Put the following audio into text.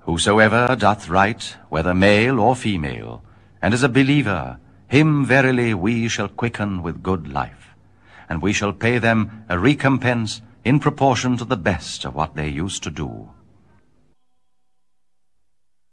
Whosoever doth right, whether male or female, and is a believer, him verily we shall quicken with good life, and we shall pay them a recompense in proportion to the best of what they used to do.